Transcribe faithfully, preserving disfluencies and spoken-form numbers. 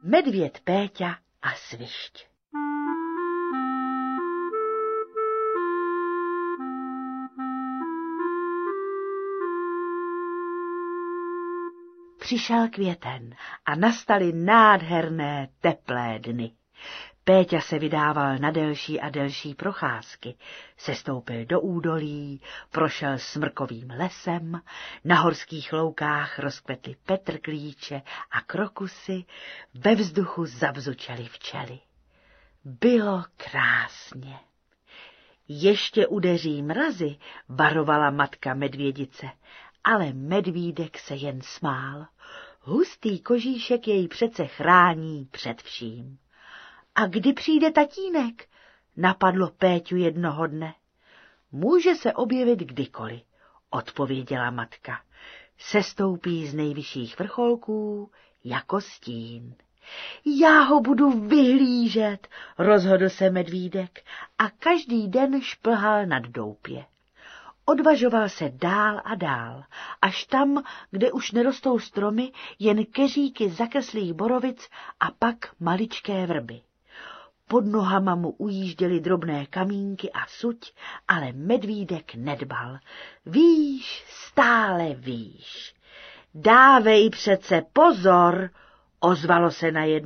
Medvěd Péťa a svišť. Přišel květen a nastaly nádherné teplé dny. Péťa se vydával na delší a delší procházky. Sestoupil do údolí, prošel smrkovým lesem, na horských loukách rozkvetly petrklíče a krokusy, ve vzduchu zavzučely včely. Bylo krásně. Ještě udeří mrazy, varovala matka medvědice, ale medvídek se jen smál. Hustý kožíšek jej přece chrání před vším. A kdy přijde tatínek? Napadlo Péťu jednoho dne. Může se objevit kdykoliv, odpověděla matka. Sestoupí z nejvyšších vrcholků jako stín. Já ho budu vyhlížet, rozhodl se medvídek a každý den šplhal nad doupě. Odvažoval se dál a dál, až tam, kde už nerostou stromy, jen keříky zakeslých borovic a pak maličké vrby. Pod nohama mu ujížděly drobné kamínky a suť, ale medvídek nedbal. Výš, stále výš. Dávej přece pozor, ozvalo se najednou.